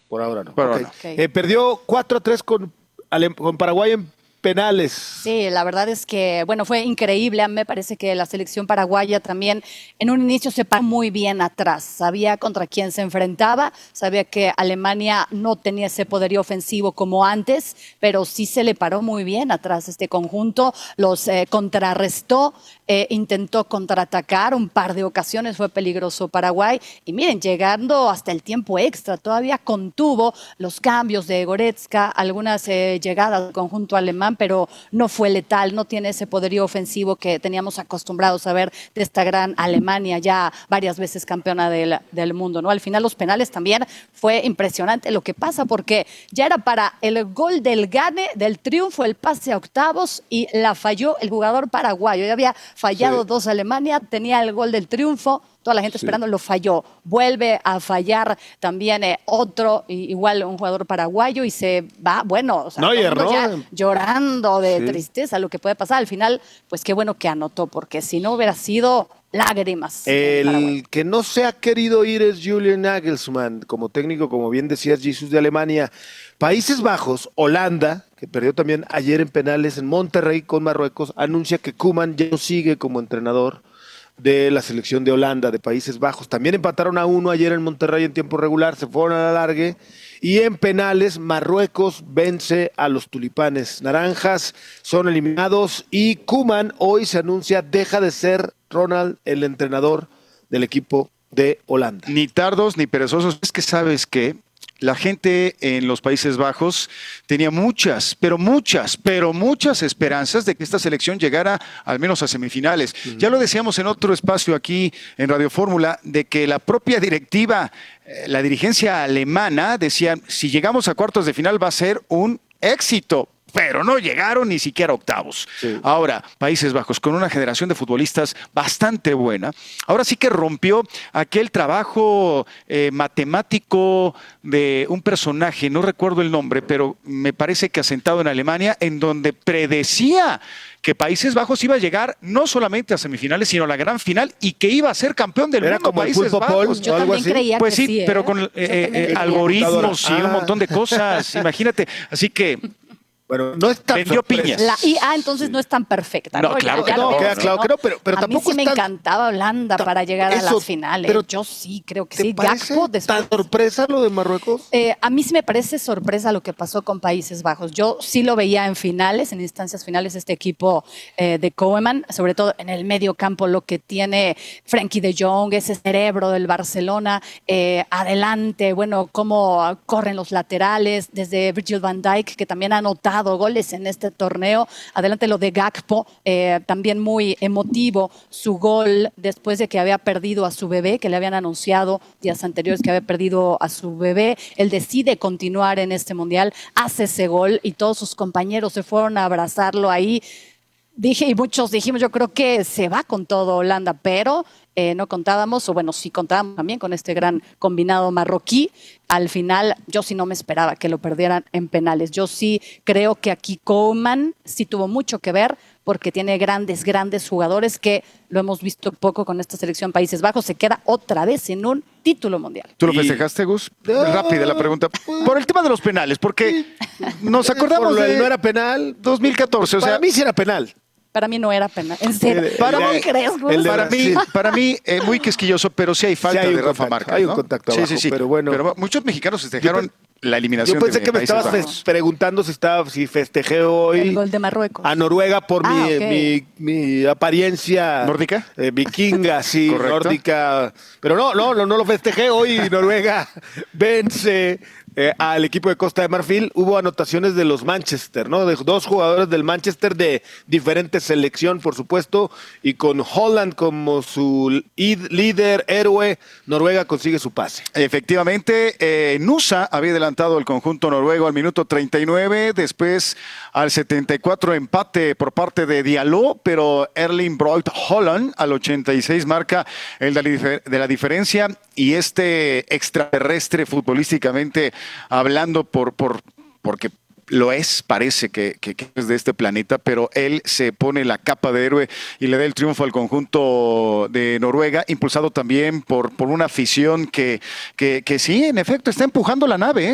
Por ahora no. Por ahora Ok. no. Ok. Perdió 4-3 con Paraguay en penales. Sí, la verdad es que, bueno, fue increíble. A mí me parece que la selección paraguaya también en un inicio se paró muy bien atrás. Sabía contra quién se enfrentaba, sabía que Alemania no tenía ese poderío ofensivo como antes, pero sí se le paró muy bien atrás este conjunto, los contrarrestó, intentó contraatacar, un par de ocasiones fue peligroso Paraguay. Y miren, llegando hasta el tiempo extra, todavía contuvo los cambios de Goretzka, algunas llegadas al conjunto alemán, pero no fue letal, no tiene ese poderío ofensivo que teníamos acostumbrados a ver de esta gran Alemania, ya varias veces campeona del mundo, ¿no? Al final los penales también fue impresionante lo que pasa, porque ya era para el gol del gane, del triunfo, el pase a octavos, y la falló el jugador paraguayo. Ya había fallado dos Alemania, tenía el gol del triunfo, toda la gente esperando, lo falló. Vuelve a fallar también otro, igual un jugador paraguayo, y se va, bueno, o sea, Neuer, todo el mundo ¿no? ya llorando de Sí. tristeza lo que puede pasar. Al final, pues qué bueno que anotó, porque si no hubiera sido lágrimas. en Paraguay. El que no se ha querido ir es Julian Nagelsmann, como técnico, como bien decías, Jesús, de Alemania. Países Bajos, Holanda, que perdió también ayer en penales en Monterrey con Marruecos, anuncia que Koeman ya no sigue como entrenador de la selección de Holanda, de Países Bajos. También empataron a 1 ayer en Monterrey en tiempo regular, se fueron a la largue. Y en penales, Marruecos vence a los tulipanes naranjas, son eliminados y Koeman hoy se anuncia deja de ser Ronald el entrenador del equipo de Holanda. Ni tardos ni perezosos. Es que sabes que la gente en los Países Bajos tenía muchas esperanzas de que esta selección llegara al menos a semifinales. Ya lo decíamos en otro espacio aquí en Radio Fórmula, de que la propia directiva, la dirigencia alemana, decían, si llegamos a cuartos de final va a ser un éxito. Pero no llegaron ni siquiera a octavos. Sí. Ahora, Países Bajos, con una generación de futbolistas bastante buena, ahora sí que rompió aquel trabajo matemático de un personaje, no recuerdo el nombre, pero me parece que asentado en Alemania, en donde predecía que Países Bajos iba a llegar no solamente a semifinales, sino a la gran final, y que iba a ser campeón del Era mundo. como el Países Pulpo Paul, Bajos. Yo o algo también así. creía Pues que sí, sí, pero con Yo también creía. algoritmos y un Ah. montón de cosas. Imagínate. Así que Bueno, no es tan vendió sorpresa. piñas. Entonces no es tan perfecta. No, claro que Ya no, lo queda vemos, claro que no, pero a mí tampoco sí me es tan- encantaba Holanda para llegar a eso, las finales. pero Yo sí creo que ¿Te sí. parece Gakpo después. tan sorpresa lo de Marruecos? A mí sí me parece sorpresa lo que pasó con Países Bajos. Yo sí lo veía en finales, en instancias finales, este equipo de Koeman, sobre todo en el medio campo, lo que tiene Frenkie de Jong, ese cerebro del Barcelona, adelante, bueno, cómo corren los laterales, desde Virgil van Dijk, que también ha anotado goles en este torneo, adelante lo de Gakpo, también muy emotivo su gol después de que había perdido a su bebé, que le habían anunciado días anteriores que había perdido a su bebé. Él decide continuar en este mundial, hace ese gol y todos sus compañeros se fueron a abrazarlo ahí. Dije, y muchos dijimos, yo creo que se va con todo Holanda, pero no contábamos, o bueno, sí contábamos también con este gran combinado marroquí. Al final, yo sí no me esperaba que lo perdieran en penales. Yo sí creo que aquí Koeman sí tuvo mucho que ver, porque tiene grandes jugadores que lo hemos visto poco con esta selección Países Bajos. Se queda otra vez en un título mundial. ¿Tú lo Y- festejaste, Gus? Rápida la pregunta. Por el tema de los penales, porque nos acordamos Por lo del de no era penal. 2014. O sea, Para mí sí era penal. Para mí no era penal. En serio. Para ¿Cómo mí- crees, Gus? el de para mí, Brasil. para mí muy quisquilloso, pero sí hay falta Sí hay un de Rafa contacto, Márquez. hay un ¿no? contacto sí, abajo, sí, sí. pero bueno. muchos mexicanos festejaron la eliminación Yo pensé de que me Países estabas Bajos. preguntando si festejé hoy El gol de Marruecos. a Noruega por Ok. mi apariencia ¿Nórdica? vikinga, sí, Correcto. nórdica. Pero no lo festejé hoy. Noruega vence al equipo de Costa de Marfil. Hubo anotaciones de los Manchester, ¿no? De dos jugadores del Manchester de diferente selección, por supuesto, y con Holland como su líder, héroe, Noruega consigue su pase. Efectivamente, Nusa había adelantado el conjunto noruego al minuto 39, después al 74 empate por parte de Diallo, pero Erling Braut Haaland al 86 marca el de la diferencia, y este extraterrestre futbolísticamente hablando porque lo es, parece que es de este planeta, pero él se pone la capa de héroe y le da el triunfo al conjunto de Noruega, impulsado también por una afición que sí, en efecto, está empujando la nave, ¿eh?